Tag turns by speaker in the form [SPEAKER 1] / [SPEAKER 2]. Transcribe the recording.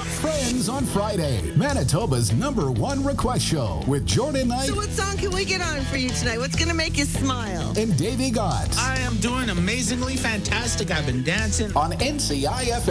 [SPEAKER 1] Friends on Friday, Manitoba's #1 request show with Jordan Knight.
[SPEAKER 2] So what song can we get on for you tonight? What's going to make you smile?
[SPEAKER 1] And Davey Gott.
[SPEAKER 3] I am doing amazingly fantastic. I've been dancing
[SPEAKER 1] On NCIFM.